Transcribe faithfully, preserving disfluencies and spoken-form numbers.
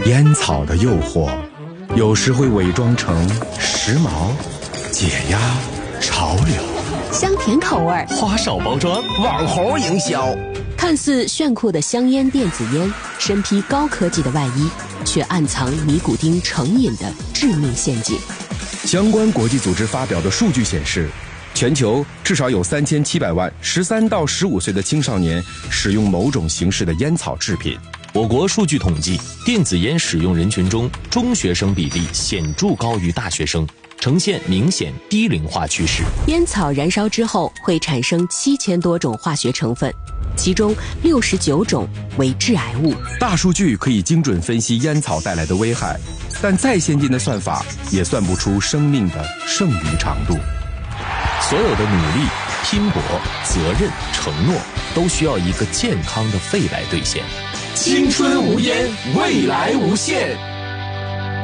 烟草的诱惑有时会伪装成时髦、解压、潮流， 香甜口味， 花哨包装，网红营销。 看似炫酷的香烟电子烟，身披高科技的外衣，却暗藏尼古丁成瘾的致命陷阱。 相关国际组织发表的数据显示，全球至少有三千七百万十三到十五岁的青少年使用某种形式的烟草制品。 我国数据统计，电子烟使用人群中，中学生比例显著高于大学生，呈现明显低龄化趋势。 烟草燃烧之后会产生七千多种化学成分，其中六十九种为致癌物。 大数据可以精准分析烟草带来的危害，但再先进的算法也算不出生命的剩余长度。 所有的努力、拼搏、责任、承诺，都需要一个健康的肺来兑现。 青春无烟，未来无限。